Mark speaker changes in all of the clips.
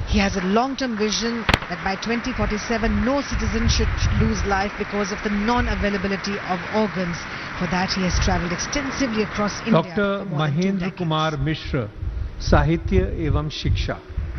Speaker 1: He has a long-term vision that by 2047 no citizen should lose life because of the non-availability of organs. For that he has travelled extensively across India.
Speaker 2: Dr. Mahendra Kumar Mishra, साहित्य एवं शिक्षा।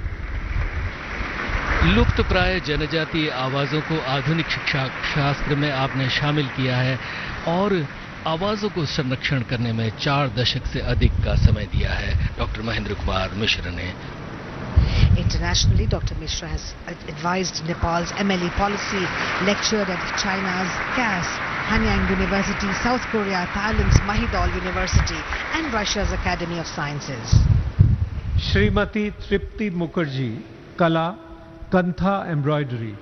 Speaker 3: लुप्तप्राय जनजातीय आवाजों को आधुनिक शिक्षा शास्त्र में आपने शामिल किया है और आवाजों को संरक्षण करने में 4 दशक से अधिक का समय दिया है डॉक्टर महेंद्र कुमार मिश्र ने।
Speaker 1: Internationally, Dr. Mishra has advised Nepal's MLE policy, lectured at China's CAS, Hanyang University, South Korea, Thailand's Mahidol University and Russia's Academy of Sciences.
Speaker 2: Shrimati तृप्ति मुखर्जी, कला, कंथा एम्ब्रॉयडरी।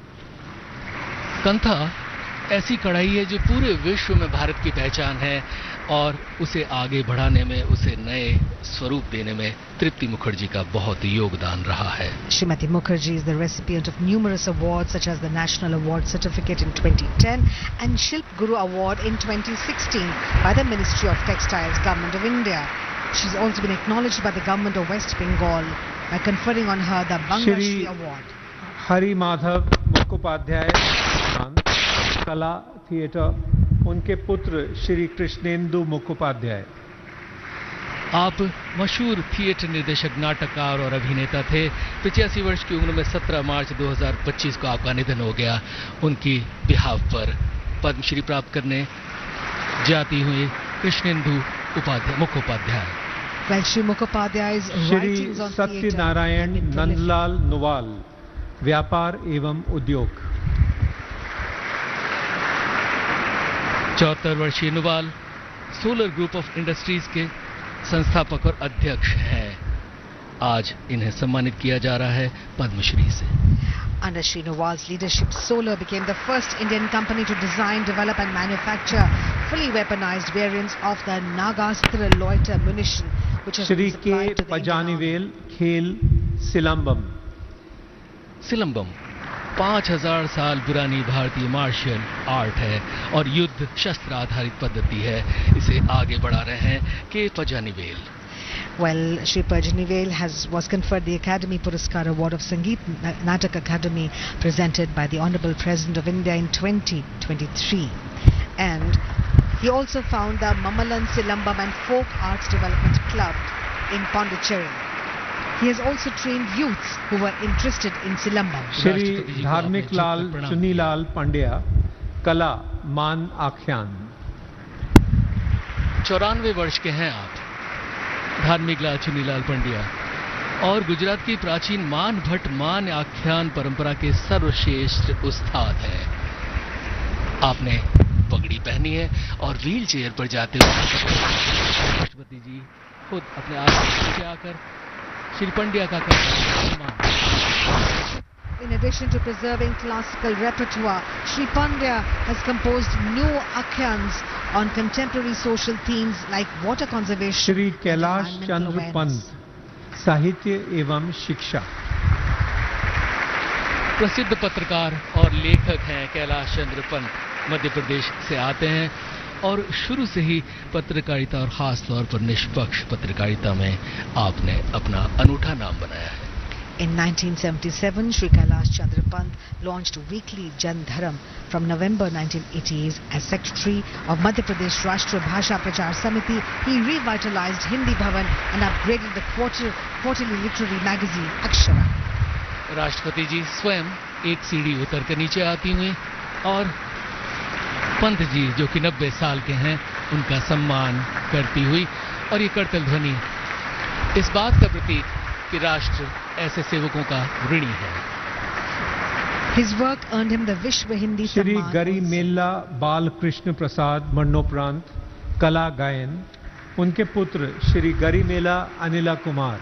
Speaker 3: कंथा ऐसी कढ़ाई है जो पूरे विश्व में भारत की पहचान है और उसे आगे बढ़ाने में, उसे नए स्वरूप देने में तृप्ति मुखर्जी का बहुत योगदान रहा है।
Speaker 1: Srimati Mukherjee is the recipient of numerous awards such as the National Award Certificate in 2010 and Shilp Guru Award in 2016 by the Ministry of Textiles, Government of India. She's also been acknowledged by the Government of West Bengal by conferring on her the Banga Shri Award.
Speaker 2: Hari Madhav Mukhopadhyay, कला theatre, उनके पुत्र श्री कृष्णेंदु मुखोपाध्याय।
Speaker 3: आप मशहूर theatre निर्देशक, नाटककार और अभिनेता थे। 85 वर्ष की उम्र में 17 मार्च 2025 को आपका निधन हो गया। उनकी बिहाव पर पद्मश्री प्राप्त करने जाती हुई Krishnendu Mukhopadhyay.
Speaker 1: Well, Shri Mukhopadhyay's writings on
Speaker 2: Satya Narayan Nandlal Nuwal, व्यापार एवं उद्योग।
Speaker 3: 74 वर्षीय Nuwal solar group of industries के संस्थापक और अध्यक्ष हैं। आज इन्हें सम्मानित किया जा रहा है पद्मश्री से।
Speaker 1: Under Shri Nuwal's leadership, Solar became the first Indian company to design, develop and manufacture fully weaponized variants of the Nagastra loiter munition, which has been supplied to the
Speaker 2: Pazhanivel खेल सिलंबम।
Speaker 3: सिलंबम 5000 साल पुरानी भारतीय मार्शल आर्ट है और युद्ध शस्त्र आधारित पद्धति है। इसे आगे बढ़ा रहे हैं के Pazhanivel.
Speaker 1: Well, Shri Pajanivel was conferred the Academy Puraskar Award of Sangeet Natak Academy presented by the Honorable President of India in 2023. And he also found the Mamalan Silambam and Folk Arts Development Club in Pondicherry. He has also trained youths who were interested in Silambam.
Speaker 2: Shri धार्मिक लाल चुनीलाल पांड्या, कला मान आख्यान।
Speaker 3: 94 वर्ष के हैं आप, धार्मिक लाल चुनीलाल पंड्या, और गुजरात की प्राचीन मान भट्ट मान आख्यान परंपरा के सर्वश्रेष्ठ उस्ताद हैं। आपने पगड़ी पहनी है और व्हील चेयर पर जाते हुए राष्ट्रपति जी खुद अपने आप पीछे आकर श्री पंड्या का सम्मान।
Speaker 1: In addition to preserving classical repertoire, Shri Pandya has composed new akhyans on contemporary social themes like water conservation.
Speaker 2: Shri Kailash Chandra Pant, साहित्य एवं शिक्षा।
Speaker 3: प्रसिद्ध पत्रकार और लेखक हैं कैलाश चंद्र पंत, मध्य प्रदेश से आते हैं और शुरू से ही पत्रकारिता और खास तौर पर निष्पक्ष पत्रकारिता में आपने अपना अनूठा नाम बनाया है।
Speaker 1: In 1977, Shri Kailash Chandra Pant launched weekly Jan Dharam. From November 1980s, as Secretary of Madhya Pradesh Rashtra Bhasha Prachar Samiti, he revitalized Hindi Bhavan and upgraded the quarterly literary magazine Akshara.
Speaker 3: राष्ट्रपति जी स्वयं एक सीढ़ी उतर कर नीचे आती हुई और पंत जी जो कि 90 साल के हैं उनका सम्मान करती हुई, और ये करतल ध्वनि इस बात का प्रतीक कि राष्ट्र ऐसे सेवकों का ऋणी है।
Speaker 1: His work earned him the Vishwa Hindi
Speaker 2: Shri
Speaker 1: Samman.
Speaker 2: गरिमेल्ला Balkrishna प्रसाद मरणोपरांत, कला गायन। उनके पुत्र श्री गरिमेला अनिला कुमार।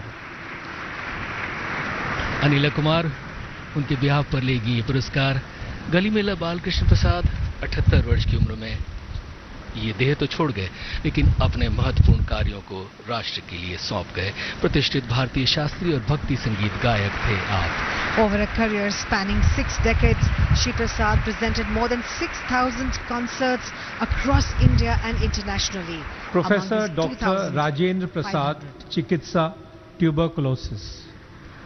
Speaker 3: अनिला कुमार उनके ब्याह पर लेगी ये पुरस्कार। गरिमेला बालकृष्ण प्रसाद 78 वर्ष की उम्र में ये देह तो छोड़ गए, लेकिन अपने महत्वपूर्ण कार्यों को राष्ट्र के लिए सौंप गए। प्रतिष्ठित भारतीय शास्त्रीय और भक्ति संगीत गायक थे आप।
Speaker 1: Over a career spanning 6 decades, Shri Prasad presented more than 6,000 concerts across India and internationally.
Speaker 2: Professor doctor Rajendra Prasad, चिकित्सा, ट्यूबरकुलोसिस।